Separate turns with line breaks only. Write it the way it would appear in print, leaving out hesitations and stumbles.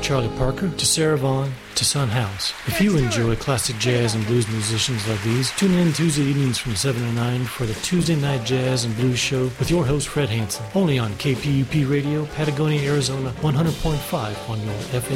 Charlie Parker to Sarah Vaughan to Son House. If you enjoy classic jazz and blues musicians like these, tune in Tuesday evenings from 7 to 9 for the Tuesday Night Jazz and Blues Show with your host Fred Hansen, only on KPUP Radio, Patagonia, Arizona, 100.5 on your FM.